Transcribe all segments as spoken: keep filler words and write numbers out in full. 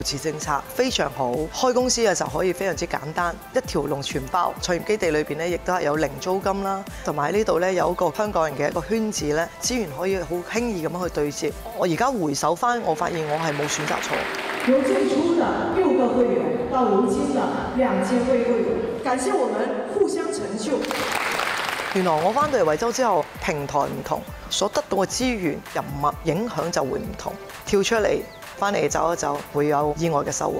持政策非常好，開公司嘅時候可以非常之簡單，一條龍全包。創業基地裏邊咧，亦都係有零租金啦，同埋喺呢度咧有一個香港人嘅一個圈子咧，資源可以好輕易咁樣去對接。我而家回首翻，我發現我係冇選擇錯。 由最初的六個會員到如今的兩千位會員，感謝我們互相成就。 原來我翻到嚟惠州之後，平台唔同，所得到嘅資源、人脈影響就會唔同。跳出嚟。翻嚟走一走，會有意外嘅收穫。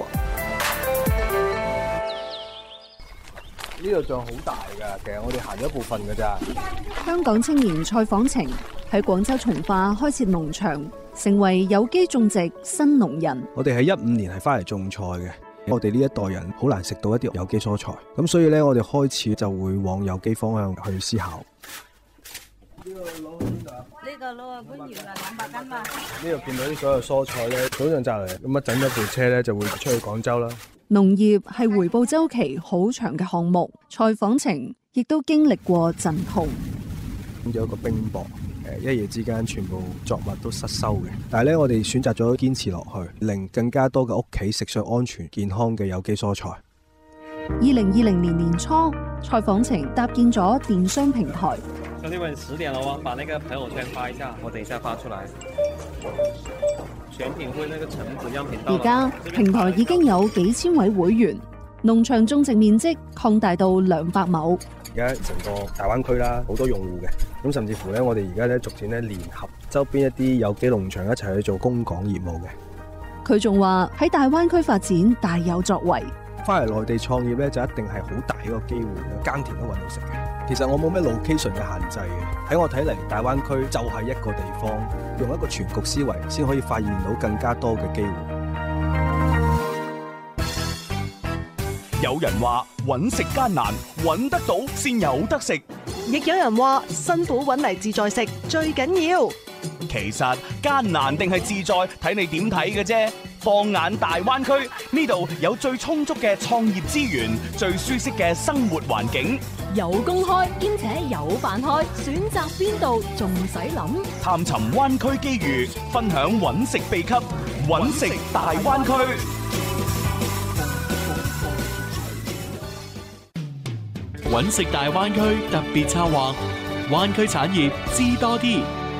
呢個像好大㗎，其實我哋行咗一部分㗎咋。 香港青年蔡訪程喺廣州從化開設農場，成為有機種植新農人。 我哋喺一五年係翻嚟種菜嘅，我哋呢一代人好難食到一啲有機蔬菜，咁所以咧，我哋開始就會往有機方向去思考。呢個攞去邊度啊？ 呢個攞啊，番禺啊，兩百斤嘛。 呢度見到啲所有蔬菜咧，早上摘嚟，咁一整咗部車咧就會出去廣州啦。 農業係回報週期好長嘅項目，蔡訪程亦都經歷過陣痛。 咁有一個冰雹，誒一夜之間全部作物都失收嘅。但係咧，我哋選擇咗堅持落去，令更加多嘅屋企食上安全健康嘅有機蔬菜。 二零二零年年初，蔡訪程搭建咗電商平台。 兄弟們，十點了哦，把那個朋友圈發一下，我等一下發出來。選品會那個橙子樣品到。 而家平台已經有幾千位會員，農場種植面積擴大到兩百畝。 而家成個大灣區啦，好多用戶嘅，咁甚至乎咧，我哋而家咧逐漸咧聯合周邊一啲有機農場一齊去做供港業務嘅。 佢仲話喺大灣區發展大有作為。 翻嚟內地創業咧，就一定係好大一個機會嘅，耕田都揾到食嘅。其實我冇咩 location 嘅限制嘅，喺我睇嚟，大灣區就係一個地方，用一個全局思維，先可以發現到更加多嘅機會。 有人話揾食艱難，揾得到先有得食； 亦有人話辛苦揾嚟自在食最緊要。 其實艱難定係自在，睇你點睇嘅啫。放眼大灣區，呢度有最充足嘅創業資源，最舒適嘅生活環境， 有工開兼且有飯開，選擇邊度仲使諗？ 探尋灣區機遇，分享揾食秘笈，揾食大灣區。 揾食大灣區特別策劃，灣區產業知多啲。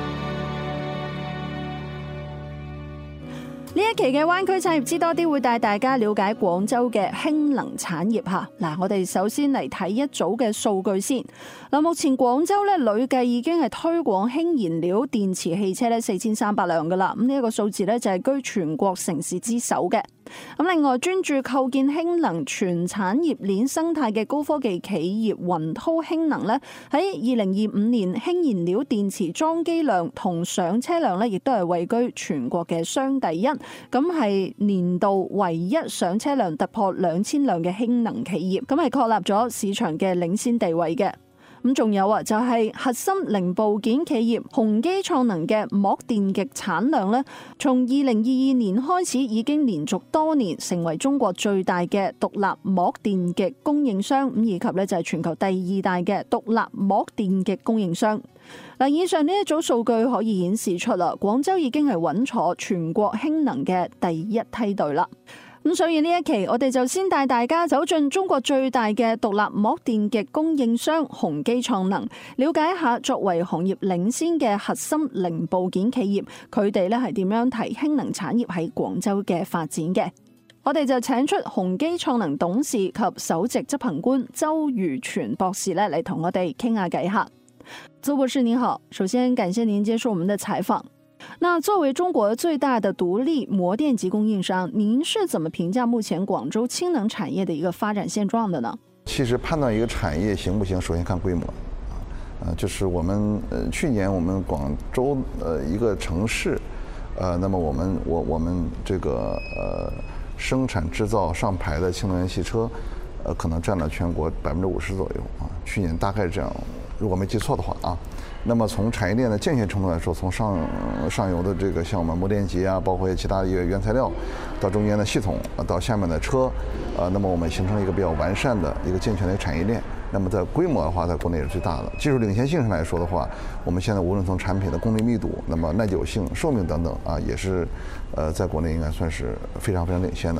呢一期嘅灣區產業知多啲會帶大家了解廣州嘅氫能產業嚇。嗱，我哋首先嚟睇一組嘅數據先。嗱，目前廣州咧累計已經係推廣氫燃料電池汽車咧四千三百輛噶啦。咁呢一個數字咧就係居全國城市之首嘅。咁另外，專注構建氫能全產業鏈生態嘅高科技企業雲濤氫能咧，喺二零二五年氫燃料電池裝機量同上車量咧，亦都係位居全國嘅雙第一。咁係年度唯一上車量突破兩千輛嘅氫能企業，咁係確立咗市場嘅領先地位嘅。咁仲有啊，就係核心零部件企業宏基創能嘅膜電極產量咧，從二零二二年開始已經連續多年成為中國最大嘅獨立膜電極供應商，咁以及咧就係全球第二大嘅獨立膜電極供應商。嗱，以上呢一組數據可以顯示出啦，廣州已經係穩坐全國氫能嘅第一梯隊啦。咁所以呢一期我哋就先帶大家走進中國最大嘅獨立膜電極供應商宏基創能，了解一下作為行業領先嘅核心零部件企業，佢哋咧係點樣睇氫能產業喺廣州嘅發展嘅。我哋就請出宏基創能董事及首席執行官周如全博士咧嚟同我哋傾下偈下。周博士您好，首先感謝您接受我們的採訪。那作為中國最大的獨立膜電極供應商，您是怎麼評價目前廣州氫能產業的一個發展現狀的呢？ 其實判斷一個產業行不行，首先看規模。呃，就是我們呃去年我們廣州呃一個城市，呃，那麼我們我我們這個呃生產製造上牌的氫能源汽車，呃，可能佔了全國百分之五十左右啊。去年大概這樣，如果沒記錯的話啊。那麼從產業鏈的健全程度來說，從上上游的這個像我們膜電極啊，包括其他一個原材料，到中間的系統，到下面的車，呃，那麼我們形成了一個比較完善的一個健全的產業鏈。那麼在規模的話，在國內是最大的。技術領先性上來說的話，我們現在無論從產品的功率密度，那麼耐久性、壽命等等啊，也是，呃，在國內應該算是非常非常領先的。